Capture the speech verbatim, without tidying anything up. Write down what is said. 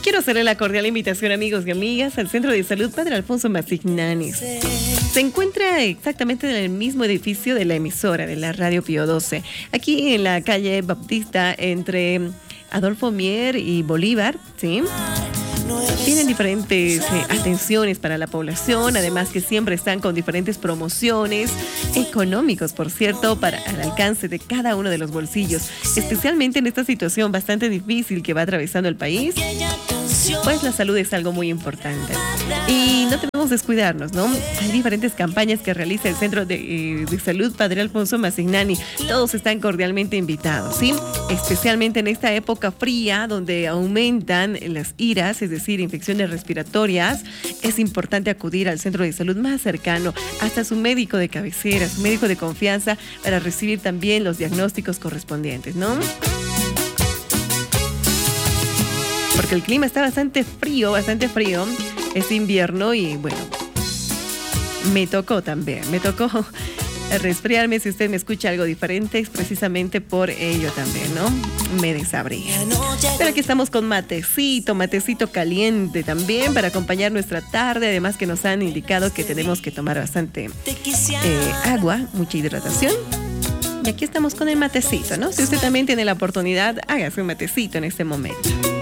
Quiero hacerle la cordial invitación, amigos y amigas, al Centro de Salud Padre Alfonso Masignani. Se encuentra exactamente en el mismo edificio de la emisora de la Radio Pío doce, aquí en la calle Baptista entre Adolfo Mier y Bolívar, ¿sí? Tienen diferentes eh, atenciones para la población, además que siempre están con diferentes promociones económicos, por cierto, para el alcance de cada uno de los bolsillos, especialmente en esta situación bastante difícil que va atravesando el país. Pues la salud es algo muy importante y no debemos descuidarnos, ¿no? Hay diferentes campañas que realiza el Centro de, eh, de Salud Padre Alfonso Masignani. Todos están cordialmente invitados, ¿sí? Especialmente en esta época fría donde aumentan las iras, es decir, infecciones respiratorias. Es importante acudir al centro de salud más cercano, hasta su médico de cabecera, su médico de confianza, para recibir también los diagnósticos correspondientes, ¿no? Porque el clima está bastante frío, bastante frío. Es invierno y bueno, me tocó también, me tocó resfriarme. Si usted me escucha algo diferente, es precisamente por ello también, ¿no? Me desabriga. Pero aquí estamos con matecito, matecito caliente también para acompañar nuestra tarde. Además que nos han indicado que tenemos que tomar bastante eh, agua, mucha hidratación. Y aquí estamos con el matecito, ¿no? Si usted también tiene la oportunidad, hágase un matecito en este momento.